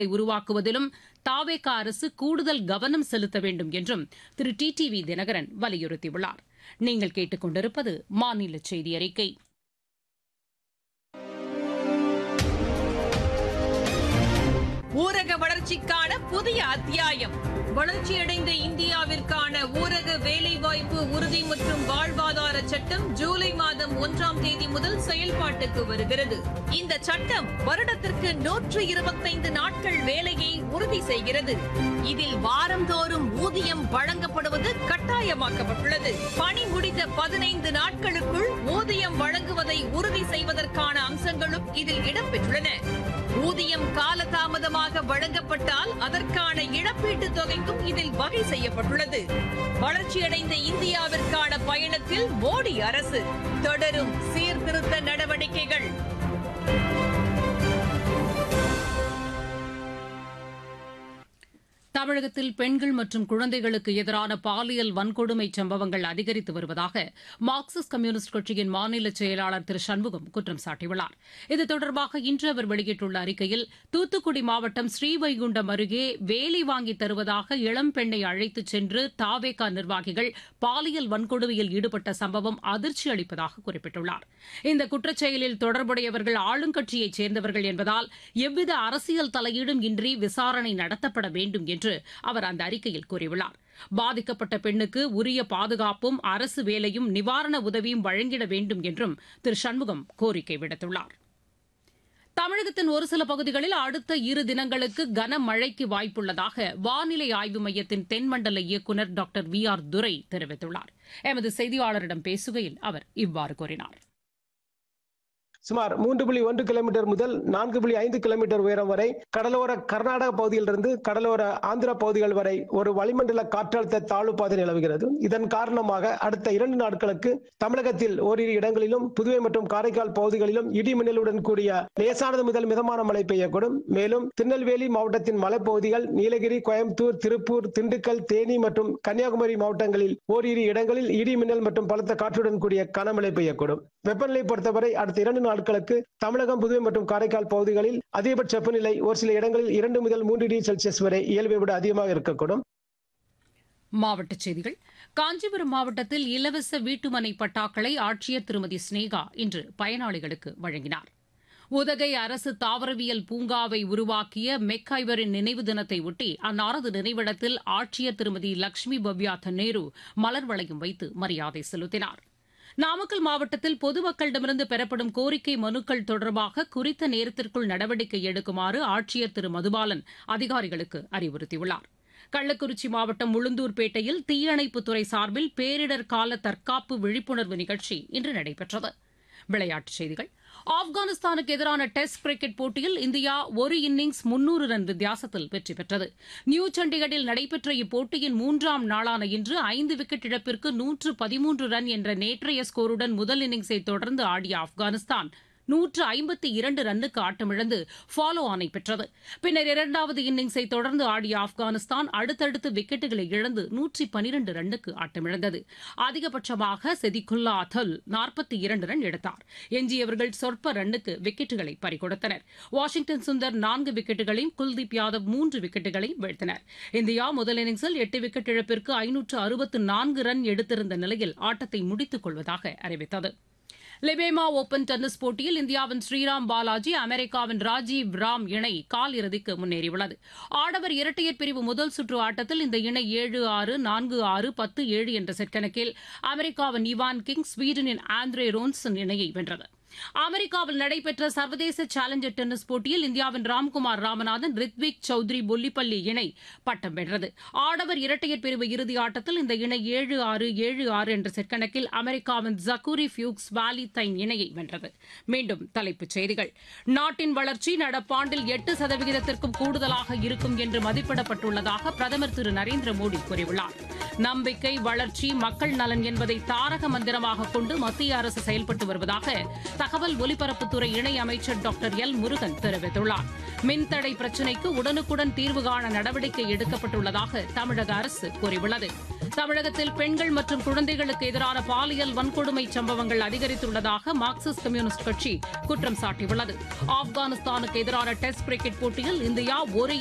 உருவாக்குவதிலும் தாவேக அரசு கூடுதல் கவனம் செலுத்த வேண்டும் என்றும் திரு டிடிவி தினகரன் வலியுறுத்தியுள்ளார். நீங்கள் கேட்டுக் கொண்டிருப்பது மாநில செய்தி அறிக்கை. ஊரக வளர்ச்சிக்கான புதிய அத்தியாயம். வளர்ச்சியடைந்த இந்தியாவிற்கான ஊரக வேலைவாய்ப்பு உறுதி மற்றும் வாழ்வாதார சட்டம் ஜூலை மாதம் 1ஆம் தேதி முதல் செயல்பாட்டுக்கு வருகிறது. இந்த சட்டம் வருடத்திற்கு 125 நாட்கள் வேலையை உறுதி செய்கிறது. இதில் வாரந்தோறும் ஊதியம் வழங்கப்படுவது கட்டாயமாக்கப்பட்டுள்ளது. பணி முடிந்த 15 நாட்களுக்குள் ஊதியம் வழங்குவதை உறுதி செய்வதற்கான அம்சங்களும் இதில் இடம்பெற்றுள்ளன. ஊதியம் காலதாமதமாக வழங்கப்பட்டால் அதற்கான இழப்பீட்டுத் தொகைக்கும் இதில் வகை செய்யப்பட்டுள்ளது. வளர்ச்சியடைந்த இந்தியாவிற்கான பயணத்தில் மோடி அரசு தொடரும் சீர்திருத்த நடவடிக்கைகள். தமிழகத்தில் பெண்கள் மற்றும் குழந்தைகளுக்கு எதிரான பாலியல் வன்கொடுமை சம்பவங்கள் அதிகரித்து வருவதாக மார்க்சிஸ்ட் கம்யூனிஸ்ட் கட்சியின் மாநில செயலாளர் திரு சண்முகம் குற்றம் சாட்டியுள்ளார். இது தொடர்பாக இன்று அவர் வெளியிட்டுள்ள அறிக்கையில், தூத்துக்குடி மாவட்டம் ஸ்ரீவைகுண்டம் அருகே வேலை வாங்கி தருவதாக இளம்பெண்ணை அழைத்துச் சென்று தாவேகா நிர்வாகிகள் பாலியல் வன்கொடுமையில் ஈடுபட்ட சம்பவம் அதிர்ச்சி அளிப்பதாக குறிப்பிட்டுள்ளார். இந்த குற்றச்செயலில் தொடர்புடையவர்கள் ஆளுங்கட்சியைச் சேர்ந்தவர்கள் என்பதால் எவ்வித அரசியல் தலையீடும் இன்றி விசாரணை நடத்தப்பட வேண்டும் என்று அவர் அந்த அறிக்கையில் கூறியுள்ளார். பாதிக்கப்பட்ட பெண்ணுக்கு உரிய பாதுகாப்பும் அரசு வேலையும் நிவாரண உதவியும் வழங்கிட வேண்டும் என்றும் திரு சண்முகம் கோரிக்கை விடுத்துள்ளார். தமிழகத்தின் ஒரு சில பகுதிகளில் அடுத்த 2 தினங்களுக்கு கனமழைக்கு வாய்ப்புள்ளதாக வானிலை ஆய்வு மையத்தின் தென்மண்டல இயக்குநர் டாக்டர் VR துரை தெரிவித்துள்ளார். எமது செய்தியாளரிடம் பேசுகையில் அவர் இவ்வாறு கூறினார். சுமார் 3.1 கிலோமீட்டர் முதல் 4.5 கிலோமீட்டர் உயரம் வரை கடலோர கர்நாடக பகுதியிலிருந்து கடலோர ஆந்திர பகுதிகள் வரை ஒரு வளிமண்டல காற்றழுத்த தாழ்வு பாதை நிலவுகிறது. இதன் காரணமாக அடுத்த 2 நாட்களுக்கு தமிழகத்தில் ஓரிரு இடங்களிலும் புதுவை மற்றும் காரைக்கால் பகுதிகளிலும் இடி மின்னலுடன் கூடிய லேசானது முதல் மிதமான மழை பெய்யக்கூடும். மேலும் திருநெல்வேலி மாவட்டத்தின் மலைப்பகுதிகள், நீலகிரி, கோயம்புத்தூர், திருப்பூர், திண்டுக்கல், தேனி மற்றும் கன்னியாகுமரி மாவட்டங்களில் ஓரிரு இடங்களில் இடி மின்னல் மற்றும் பலத்த காற்றுடன் கூடிய கனமழை பெய்யக்கூடும். வெப்பநிலை பொறுத்தவரை அடுத்த 2 நாட்களுக்கு தமிழகம், புதுவை மற்றும் காரைக்கால் பகுதிகளில் அதிகபட்ச வெப்பநிலை ஒரு சில இடங்களில் 2 முதல் 3 டிகிரி செல்சியஸ் வரை இயல்பை விட அதிகமாக இருக்கக்கூடும். மாவட்டச் செய்திகள். காஞ்சிபுரம் மாவட்டத்தில் இலவச வீட்டுமனை பட்டாக்களை ஆட்சியர் திருமதி ஸ்னேகா இன்று பயனாளிகளுக்கு வழங்கினார். உதகை அரசு தாவரவியல் பூங்காவை உருவாக்கிய மெக்காய்வரின் நினைவு தினத்தை ஒட்டி அன்னாரது நினைவிடத்தில் ஆட்சியர் திருமதி லட்சுமி பவ்யா தன்னேரு மலர் வளையம் வைத்து மரியாதை செலுத்தினார். நாமக்கல் மாவட்டத்தில் பொதுமக்களிடமிருந்து பெறப்படும் கோரிக்கை மனுக்கள் தொடர்பாக குறித்த நேரத்திற்குள் நடவடிக்கை எடுக்குமாறு ஆட்சியர் திரு மதுபாலன் அதிகாரிகளுக்கு அறிவுறுத்தியுள்ளார். கள்ளக்குறிச்சி மாவட்டம் உளுந்தூர்பேட்டையில் தீயணைப்புத்துறை சார்பில் பேரிடர் கால தற்காப்பு விழிப்புணர்வு நிகழ்ச்சி இன்று நடைபெற்றது. விளையாட்டுச் செய்திகள். ஆப்கானிஸ்தானுக்கு எதிரான டெஸ்ட் கிரிக்கெட் போட்டியில் இந்தியா ஒரு இன்னிங்ஸ் 300 ரன் வித்தியாசத்தில் வெற்றி பெற்றது. நியூ சண்டிகரில் நடைபெற்ற இப்போட்டியின் 3ஆம் நாளான இன்று 5 விக்கெட் இழப்பிற்கு 113 ரன் என்ற நேற்றைய ஸ்கோருடன் முதல் இன்னிங்ஸை தொடர்ந்து ஆடிய ஆப்கானிஸ்தான் 152 ரன்னுக்கு ஆட்டமிழந்து ஃபாலோ ஆனை பெற்றது. பின்னர் 2வது இன்னிங்ஸை தொடர்ந்து ஆடிய ஆப்கானிஸ்தான் அடுத்தடுத்து விக்கெட்டுகளை இழந்து 112 ரன்னுக்கு ஆட்டமிழந்தது. அதிகபட்சமாக செதிகுல்லா அதல் 42 ரன் எடுத்தார். எஞ்சியவர்கள் சொற்ப ரன்னுக்கு விக்கெட்டுகளை பறிகொடுத்தனர். வாஷிங்டன் சுந்தர் 4 விக்கெட்டுகளையும், குல்தீப் யாதவ் 3 விக்கெட்டுகளையும் வீழ்த்தினர். இந்தியா முதல் இன்னிங்ஸில் 8 விக்கெட் இழப்பிற்கு 564 ரன் எடுத்திருந்த நிலையில் ஆட்டத்தை முடித்துக் கொள்வதாக அறிவித்தது. லெபேமா ஓபன் டென்னிஸ் போட்டியில் இந்தியாவின் ஸ்ரீராம் பாலாஜி, அமெரிக்காவின் ராஜீவ் ராம் இணை கால் இறுதிக்கு முன்னேறியுள்ளது. ஆடவர் இரட்டையர் பிரிவு முதல் சுற்று ஆட்டத்தில் இந்த இணை 7-6, 4-6, 10-7 என்ற செட் கணக்கில் அமெரிக்காவின் இவான் கிங், ஸ்வீடனின் ஆண்ட்ரே ரோன்சன் இணையை வென்றது. அமெரிக்காவில் நடைபெற்ற சர்வதேச சேலஞ்சர் டென்னிஸ் போட்டியில் இந்தியாவின் ராம்குமார் ராமநாதன், ரித்விக் சௌத்ரி பொல்லிப்பள்ளி இணை பட்டம் வென்றது. ஆடவர் இரட்டையர் பிரிவு இறுதி ஆட்டத்தில் இந்த இணை 7-6, 7-6 என்ற செட் கணக்கில் அமெரிக்காவின் ஜக்கூரி ஃபியூக்ஸ் வாலி தைன் இணையை வென்றது. மீண்டும் தலைப்புச் செய்திகள். நாட்டின் வளர்ச்சி நடப்பாண்டில் 8% கூடுதலாக இருக்கும் என்று மதிப்பிடப்பட்டுள்ளதாக பிரதமர் திரு நரேந்திர மோடி கூறியுள்ளார். நம்பிக்கை, வளர்ச்சி, மக்கள் நலன் என்பதை தாரக மந்திரமாக கொண்டு மத்திய அரசு செயல்பட்டு வருவதாக தகவல் ஒலிபரப்புத்துறை இணை அமைச்சர் டாக்டர் எல் முருகன் தெரிவித்துள்ளார். மின்தடை பிரச்சினைக்கு உடனுக்குடன் தீர்வு காண நடவடிக்கை எடுக்கப்பட்டுள்ளதாக தமிழக அரசு கூறியுள்ளது. தமிழகத்தில் பெண்கள் மற்றும் குழந்தைகளுக்கு எதிரான பாலியல் வன்கொடுமை சம்பவங்கள் அதிகரித்துள்ளதாக மார்க்சிஸ்ட் கம்யூனிஸ்ட் கட்சி குற்றம் சாட்டியுள்ளது. ஆப்கானிஸ்தானுக்கு எதிரான டெஸ்ட் கிரிக்கெட் போட்டியில் இந்தியா ஒரு